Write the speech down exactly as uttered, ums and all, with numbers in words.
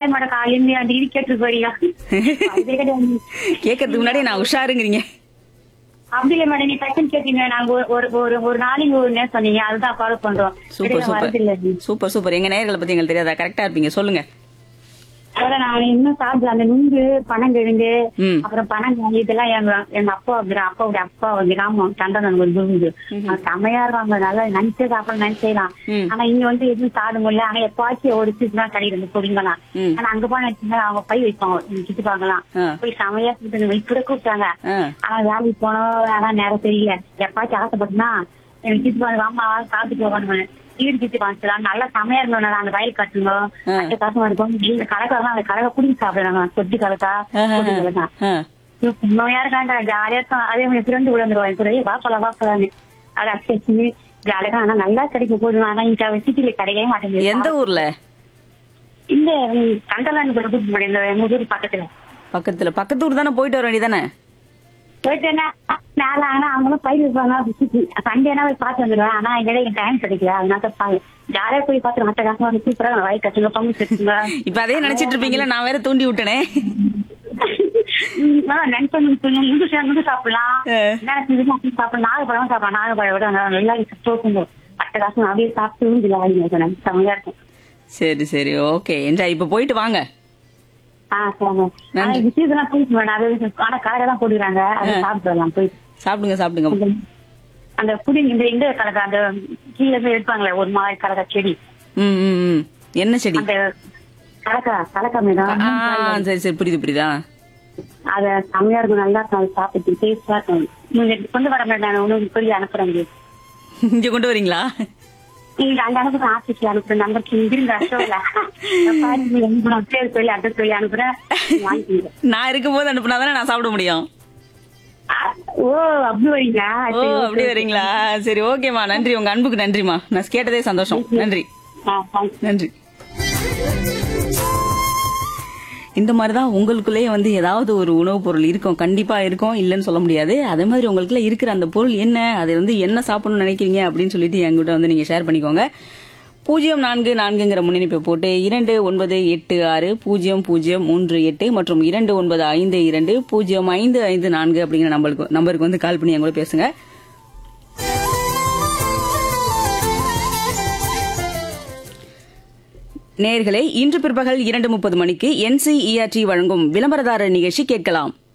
Madam காலையில அந்த இது கேட்டு போறீங்க கேட்கறதுக்கு முன்னாடி நான் உஷாருங்கிறீங்க. அப்படி இல்ல மேடம், நீ டக்குன்னு கேட்டீங்க. நாங்க ஒரு ஒரு ஒரு நாளைக்கு ஒரு நேரம் சொன்னீங்க, அதுதான் ஃபாலோ பண்றோம். Super super super super. எங்க நேயர்களை பத்தி எங்களுக்கு தெரியாதா? கரெக்டா இருப்பீங்க, சொல்லுங்க. அதான் நான் இன்னும் சாப்பிடல. அந்த நுங்கு, பனங்கிழங்கு, ம் அப்புறம் பனங்காய் இதெல்லாம் எங்க எங்க அப்பா அப்பாவுடைய அப்பா கிராமம் சண்டை ஒரு நுங்கு செமையா இருக்காங்க. நல்லா நினைச்சே சாப்பிட நினைச்சேலாம். ம் ஆனா இங்க வந்து எதுவும் சாப்பிட முடியல. ஆனா எப்பாச்சும் ஒரு சீட்டு தான் கிடையாது பொடிங்கலாம். ம் ஆனா அங்க போன அவங்க பை வைப்பாங்க சுத்தி பாக்கலாம். ஆ போய் செமையா இப்படி கூப்பிட்டாங்க. ஆ ஆனா வேலைக்கு போனோம். ஆனா நேரம் தெரியல. எப்பாச்சும் ஆசைப்பட்டுனா எனக்கு சித்தி பாருங்க அம்மா சாப்பிட்டு போகணும் வீடு சுத்தி பாக்கலாம். நல்லா செமையா இருந்தோம். அந்த வயல் கட்டணும் அந்த காசு இருக்கும். கலக்காதான் அந்த கலக்கா குடிச்சு சாப்பிடுறாங்க. சொட்டி கலக்கா கொட்டி கலக்கா உண்மையா இருக்காங்க. ஜாலியா இருக்கும். அதே மாதிரி பிறந்து விழுந்துருவாங்க கூட வாப்பலாம் வாப்பலான்னு அதை அடிச்சு ஜாலியா. ஆனா நல்லா கிடைக்க போதும். ஆனா இங்க சிட்டில கிடைக்கவே மாட்டேங்குது. எந்த ஊர்ல? இந்த கண்டலான்னு கூட கூப்பிட்டு மாட்டேன். இந்த எங்க ஊர் பக்கத்துல பக்கத்துல பக்கத்து ஊர் தானே, போயிட்டு வர வேண்டியதானே? போயிட்டேன்னா மேல ஆனா அவங்களும் பயிர் இருப்பாங்க. சண்டேனா போய் பார்த்து வந்துடுவேன். ஆனா எங்க டைம் கிடைக்கல. அதனால ஜாலியா போய் பார்த்து மற்ற காசு வந்து சூப்பரா வயல் கட்டுங்க பங்கு கட்டுங்க. இப்ப அதே நினைச்சிட்டு இருப்பீங்களா? நான் வேற தூண்டி விட்டனே. நினைச்சு முந்து சாப்பிடலாம், சாப்பிடலாம், நாகப்பழம் சாப்பிடலாம். நாகப்பழம் விட நல்லா தோக்குங்க. மற்ற காசு அப்படியே சாப்பிட்டு செம்மையா இருக்கும். சரி சரி ஓகே என்ஜாய். இப்ப போயிட்டு வாங்க. ஆஹ் சரிங்க. விஷயத்தான் போயிட்டு வேணும். ஆனா கலரை போடுறாங்க. அதை சாப்பிட்டு வரலாம் போயிட்டு. சாப்பிடுங்க சாப்பிடுங்க. அந்த புடி இந்த இந்த கலக்கா அந்த கீழே இருந்து எடுப்பாங்களே ஒரு மாதிரி கலக்கா செடி. ம் ம் ம் என்ன செடி? அந்த கலக்கா கலக்கா மேடம். சரி சரி புரியுது புரியுதா. அத செம்மையா இருக்கும். நல்லா இருக்கும். சாப்பிட்டு டேஸ்டா இருக்கும். நீங்க கொண்டு வர மேடம். நான் உணவு சொல்லி அனுப்புறேன். இங்க கொண்டு வரீங்களா? நீங்க அங்க அனுப்புற ஆபீஸ்ல அனுப்புற நம்பருக்கு இருங்க. பேர் சொல்லி அட்ரஸ் சொல்லி அனுப்புறேன். நான் இருக்கும் போது அனுப்புனாதானே நான் சாப்பிட முடியும். ஓ அப்படி வரீங்களா? ஓ அப்படி வரீங்களா? சரி ஓகேமா, நன்றி. உங்க அன்புக்கு நன்றிமா. நான் கேட்டதே சந்தோஷம். நன்றி நன்றி. இந்த மாதிரிதான் உங்களுக்குள்ளேயே வந்து ஏதாவது ஒரு உணவுப் பொருள் இருக்கும். கண்டிப்பா இருக்கும், இல்லன்னு சொல்ல முடியாது. அதே மாதிரி உங்களுக்குள்ள இருக்கிற அந்த பொருள் என்ன, அதை வந்து என்ன சாப்பிடணும்னு நினைக்கிறீங்க அப்படின்னு சொல்லிட்டு என்கிட்ட வந்து நீங்க ஷேர் பண்ணிக்கோங்க. பூஜ்ஜியம் நான்கு நான்குங்கிற முன்னணிப்பை போட்டு இரண்டு ஒன்பது எட்டு ஆறு பூஜ்ஜியம் பூஜ்ஜியம் மூன்று எட்டு மற்றும் இரண்டு ஒன்பது ஐந்து இரண்டு பூஜ்ஜியம் ஐந்து ஐந்து நான்கு அப்படிங்கிற நம்பருக்கு நம்பருக்கு வந்து கால் பண்ணி என் கூட பேசுங்க. நேயர்களே, இன்று பிற்பகல் இரண்டு முப்பது மணிக்கு என்சிஇஆர்டி வழங்கும் விளம்பரதாரர் நிகழ்ச்சி கேட்கலாம்.